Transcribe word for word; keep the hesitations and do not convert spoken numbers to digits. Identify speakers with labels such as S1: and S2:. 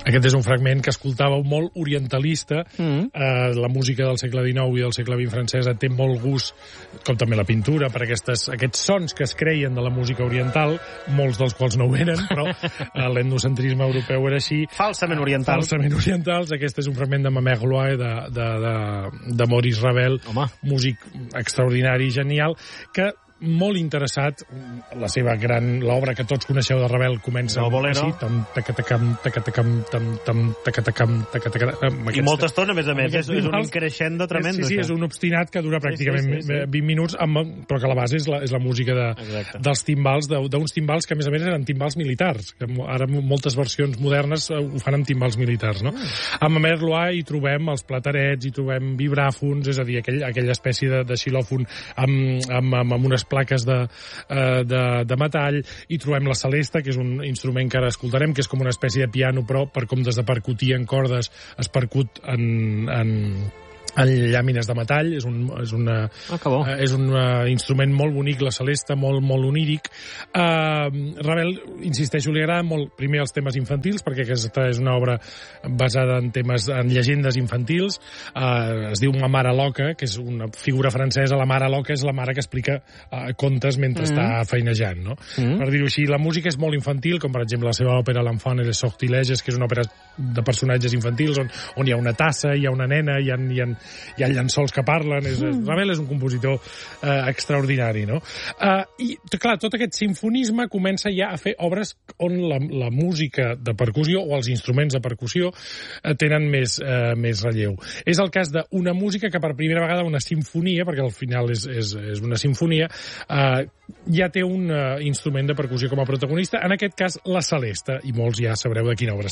S1: Aquest és un fragment que escoltàveu molt orientalista.
S2: Mm.
S1: Eh, la música del segle dinou i del segle vint francesa té molt gust, com també la pintura, per aquestes, aquests sons que es creien de la música oriental, molts dels quals no ho eren, però eh, l'etnocentrisme europeu era així.
S2: Falsament orientals.
S1: Falsament orientals. Aquest és un fragment de Mamère Loire, de, de, de, de Maurice Ravel,
S2: Home.
S1: músic extraordinari, genial, que molt interessat, la seva gran, l'obra que tots coneixeu de Ravel comença
S2: El bolero.
S1: així, tam, tacatacam, tacatacam, tam, tam, tacatacam, tacatacam,
S2: I molta estona, a més a més, és, és un
S1: finals.
S2: increixendo tremendo.
S1: Sí, sí,
S2: això.
S1: és un obstinat que dura pràcticament
S2: sí, sí, sí.
S1: vint minuts, amb, però que a la base és la, és la música de,
S2: Exacte.
S1: dels timbals, de- d'uns timbals que a més a més eren timbals militars, que ara moltes versions modernes eh, ho fan amb timbals militars, no? Mm. A Mamère Loire hi trobem els platerets, hi trobem vibràfons, és a dir, aquell, aquella espècie de, de xilòfon amb, amb, amb, amb unes plaques de, eh, de, de metall. Hi trobem la celesta, que és un instrument que ara escoltarem, que és com una espècie de piano, però per comptes de percutir en cordes, es percut en, en, en llàmines de metall. És un, és una,
S2: Ah, que bo.
S1: eh, és un uh, instrument molt bonic, la celesta, molt, molt oníric. Uh, Ravel, insisteixo, li agrada molt primer els temes infantils, perquè aquesta és una obra basada en temes, en llegendes infantils. Uh, es diu Ma mare loca, que és una figura francesa. La mare loca és la mare que explica uh, contes mentre mm. està feinejant, no? Mm. Per dir-ho així, la música és molt infantil, com per exemple la seva òpera L'enfant et les sortilèges, que és una òpera de personatges infantils on, on hi ha una tassa, hi ha una nena, hi ha, hi ha, hi ha llençols que parlen. És, mm. Ravel és un compositor eh, extraordinari, no? Eh, I, clar, tot aquest simfonisme comença ja a fer obres on la, la música de percussió o els instruments de percussió eh, tenen més, eh, més relleu. És el cas d'una música que per primera vegada una sinfonia, perquè al final és, és, és una sinfonia, eh, ja té un uh, instrument de percussió com a protagonista, en aquest cas la celesta, i molts ja sabreu de quina obra